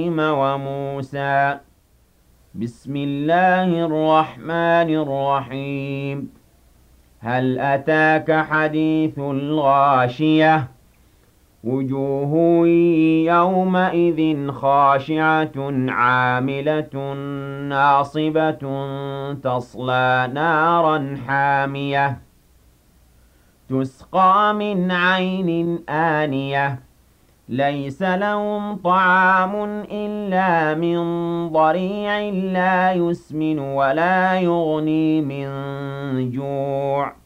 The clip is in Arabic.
وموسى. بسم الله الرحمن الرحيم. هل أتاك حديث الغاشية؟ وجوه يومئذ خاشعة عاملة ناصبة تصلى نارا حامية تسقى من عين آنية ليس لهم طعام إلا من ضريع لا يسمن ولا يغني من جوع